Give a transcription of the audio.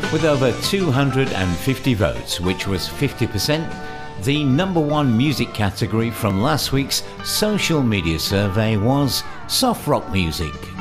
With over 250 votes, which was 50%, the number one music category from last week's social media survey was soft rock music.